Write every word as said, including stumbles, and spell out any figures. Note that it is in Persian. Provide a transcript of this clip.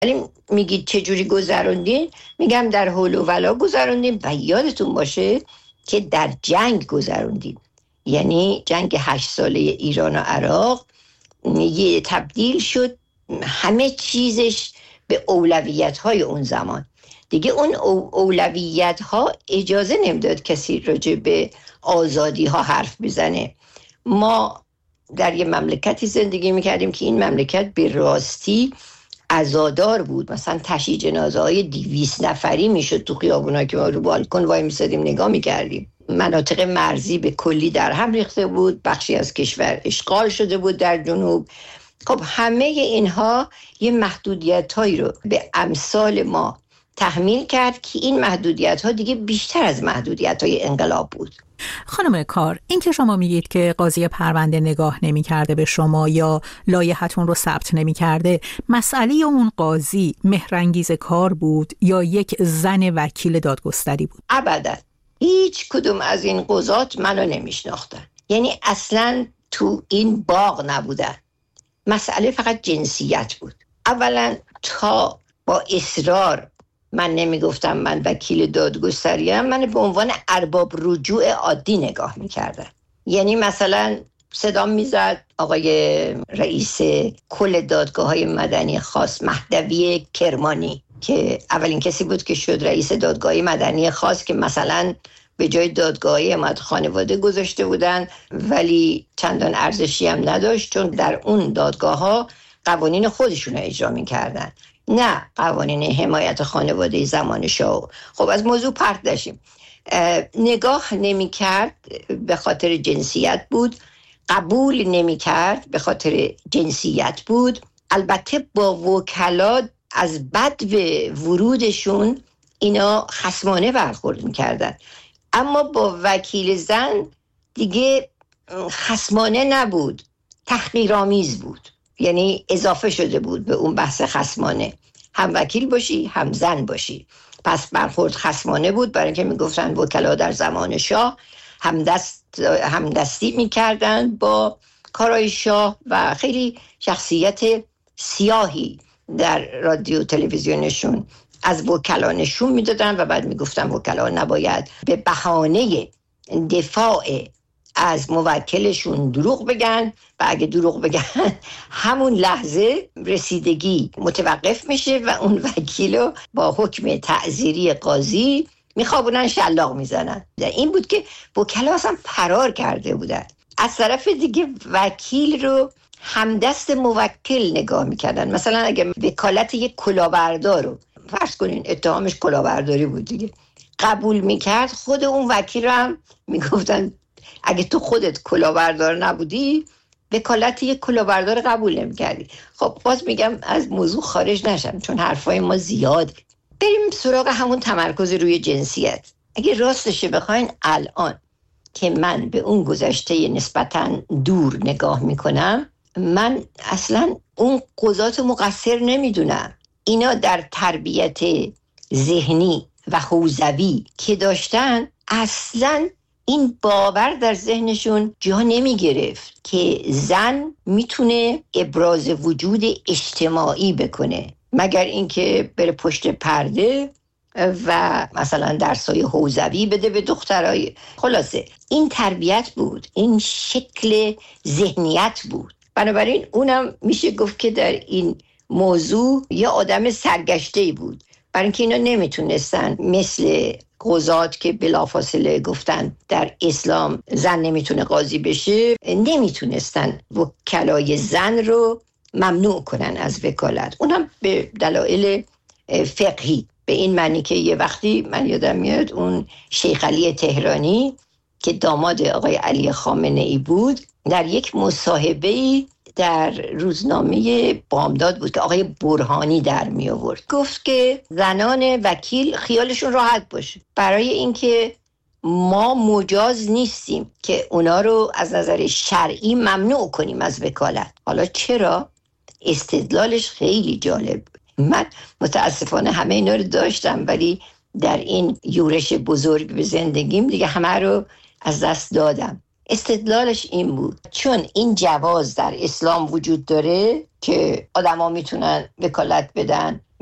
ولی میگید چجوری گذروندین؟ میگم در حول و ولا گذروندیم و یادتون باشه که در جنگ گذروندیم. یعنی جنگ هشت ساله ایران و عراق یه تبدیل شد همه چیزش به اولویت های اون زمان. دیگه اون اولویت ها اجازه نمیداد کسی راجع به آزادی ها حرف بزنه. ما در یه مملکتی زندگی میکردیم که این مملکت به راستی عزادار بود. مثلا تشییع جنازه های دویست نفری میشد تو خیابونا که ما رو بالکن وای میسادیم نگاه میکردیم. مناطق مرزی به کلی در هم ریخته بود، بخشی از کشور اشغال شده بود در جنوب. خب همه اینها یه محدودیت هایی رو به امثال ما تحمیل کرد که این محدودیت ها دیگه بیشتر از محدودیت های انقلاب بود. خانم کار، این که شما میگید که قاضی پرونده نگاه نمی کرده به شما یا لایحتون رو ثبت نمی کرده، مسئله اون قاضی مهرانگیز کار بود یا یک زن وکیل دادگستری بود؟ ابدا هیچ کدوم از این قضات منو نمیشناختن، یعنی اصلا تو این باغ نبودن. مسئله فقط جنسیت بود. اولا تا با اصرار من نمیگفتم من وکیل دادگستریم، من به عنوان ارباب رجوع عادی نگاه میکردن. یعنی مثلا صدام میزد آقای رئیس کل دادگاه های مدنی خاص مهدوی کرمانی که اولین کسی بود که شد رئیس دادگاه مدنی خاص، که مثلا به جای دادگاهی حمایت خانواده گذاشته بودن ولی چندان ارزشی هم نداشت، چون در اون دادگاه ها قوانین خودشون رو اجرا میکردن، نه قوانین حمایت خانواده زمان شاه. خب از موضوع پرت داشتیم. نگاه نمی کرد به خاطر جنسیت بود، قبول نمی کرد به خاطر جنسیت بود. البته با وکلا از بد به ورودشون اینا خصمانه برخورد می کردن، اما با وکیل زن دیگه خصمانه نبود، تحقیرآمیز بود. یعنی اضافه شده بود به اون بحث خصمانه، هم وکیل باشی هم زن باشی. پس برخورد خصمانه بود، برای اینکه میگفتن وکلا در زمان شاه همدست همدستی میکردن با کارای شاه و خیلی شخصیت سیاهی در رادیو تلویزیونشون از وکلا نشون میدادن و بعد میگفتن وکلا نباید به بهانه دفاع از موکلشون دروغ بگن و اگه دروغ بگن همون لحظه رسیدگی متوقف میشه و اون وکیلو با حکم تعزیری قاضی میخوابونن، شلاق میزنن. این بود که وکلا اصلا فرار کرده بودن. از طرف دیگه وکیل رو همدست موکل نگاه میکردن. مثلا اگه وکالت یک کلاهبردار رو فرض کنین اتهامش کلاهبرداری بود دیگه قبول میکرد، خود اون وکیل رو هم میگفتن اگه تو خودت کلاهبردار نبودی وکالت یک کلاهبردار قبول نمی‌کردی. خب باز میگم از موضوع خارج نشم چون حرفای ما زیاد. بریم سراغ همون تمرکز روی جنسیت. اگه راستشه بخواین الان که من به اون گذشته نسبتاً دور نگاه میکنم، من اصلا اون قضات مقصر نمیدونم. اینا در تربیت ذهنی و حوزوی که داشتن اصلاً این باور در ذهنشون جا نمی گرفت که زن میتونه ابراز وجود اجتماعی بکنه، مگر اینکه بره پشت پرده و مثلا درسای حوزوی بده به دخترای. خلاصه این تربیت بود، این شکل ذهنیت بود. بنابراین اونم میشه گفت که در این موضوع یه آدم سرگشته‌ای بود، برای اینکه اینا نمیتونستن مثل قضات که بلافاصله گفتن در اسلام زن نمیتونه قاضی بشه، نمیتونستن وکلای زن رو ممنوع کنن از وکالت. اونم به دلایل فقهی، به این معنی که یه وقتی من یادم میاد اون شیخ علی تهرانی که داماد آقای علی خامنه ای بود در یک مصاحبه‌ای در روزنامه بامداد بود که آقای برهانی در می آورد، گفت که زنان وکیل خیالشون راحت باشه، برای اینکه ما مجاز نیستیم که اونا رو از نظر شرعی ممنوع کنیم از وکالت. حالا چرا؟ استدلالش خیلی جالب. من متاسفانه همه اینا رو داشتم ولی در این یورش بزرگ به زندگیم دیگه همه رو از دست دادم. استدلالش این بود چون این جواز در اسلام وجود داره که آدما میتونن وکالت بدن